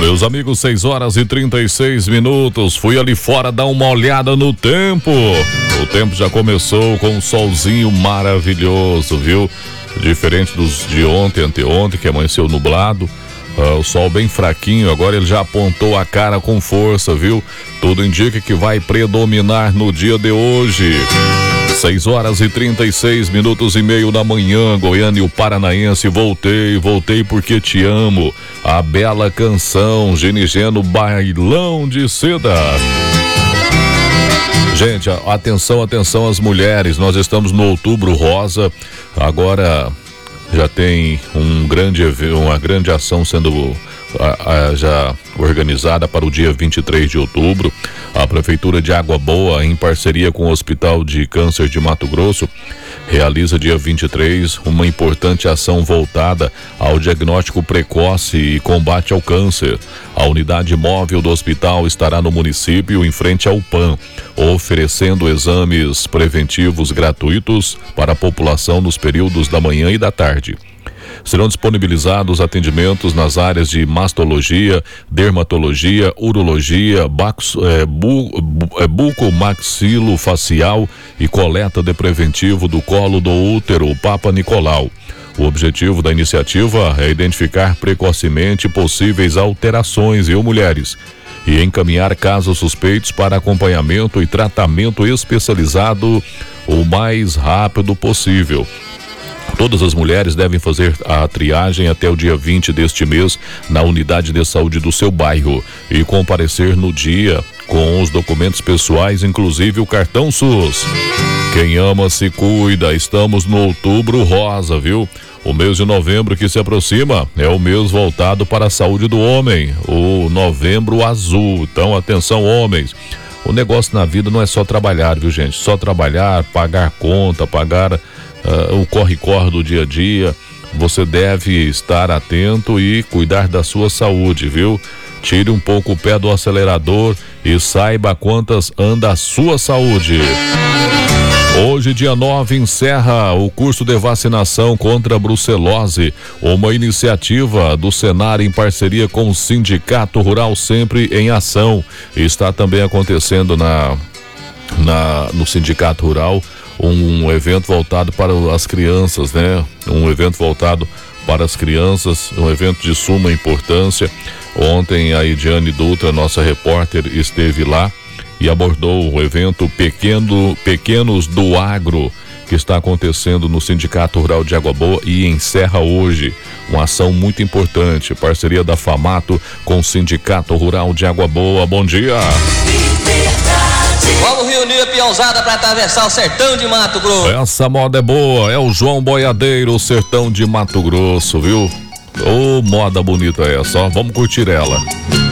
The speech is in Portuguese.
Meus amigos, 6h36. Fui ali fora dar uma olhada no tempo. O tempo já começou com um solzinho maravilhoso, viu? Diferente dos de ontem, anteontem, que amanheceu nublado. O sol bem fraquinho, agora ele já apontou a cara com força, viu? Tudo indica que vai predominar no dia de hoje. 6h36 da manhã, Goiânia e o Paranaense. Voltei porque te amo. A bela canção, Ginigeno, Bailão de Seda. Gente, atenção às mulheres. Nós estamos no Outubro Rosa. Agora já tem uma grande ação sendo já organizada para o dia 23 de outubro. A Prefeitura de Água Boa, em parceria com o Hospital de Câncer de Mato Grosso, realiza dia 23 uma importante ação voltada ao diagnóstico precoce e combate ao câncer. A unidade móvel do hospital estará no município, em frente ao PAN, oferecendo exames preventivos gratuitos para a população nos períodos da manhã e da tarde. Serão disponibilizados atendimentos nas áreas de mastologia, dermatologia, urologia, bucomaxilofacial e coleta de preventivo do colo do útero, Papa Nicolau. O objetivo da iniciativa é identificar precocemente possíveis alterações, mulheres, e encaminhar casos suspeitos para acompanhamento e tratamento especializado o mais rápido possível. Todas as mulheres devem fazer a triagem até o dia 20 deste mês na unidade de saúde do seu bairro e comparecer no dia com os documentos pessoais, inclusive o cartão SUS. Quem ama se cuida. Estamos no Outubro Rosa, viu? O mês de novembro que se aproxima é o mês voltado para a saúde do homem, o Novembro Azul. Então, atenção, homens. O negócio na vida não é só trabalhar, viu, gente? Só trabalhar, pagar conta, pagar o corre-corre do dia a dia. Você deve estar atento e cuidar da sua saúde, viu? Tire um pouco o pé do acelerador e saiba quantas anda a sua saúde. Hoje, dia 9, encerra o curso de vacinação contra a brucelose, uma iniciativa do Senar em parceria com o Sindicato Rural, sempre em ação. Está também acontecendo no Sindicato Rural um evento voltado para as crianças, né? Um evento voltado para as crianças, um evento de suma importância. Ontem a Ediane Dutra, nossa repórter, esteve lá e abordou o evento Pequenos do Agro, que está acontecendo no Sindicato Rural de Água Boa e encerra hoje. Uma ação muito importante, parceria da FAMATO com o Sindicato Rural de Água Boa. Bom dia! Vamos reunir a peãozada para atravessar o sertão de Mato Grosso. Essa moda é boa, é o João Boiadeiro, o sertão de Mato Grosso, viu? Ô, moda bonita essa, ó, vamos curtir ela.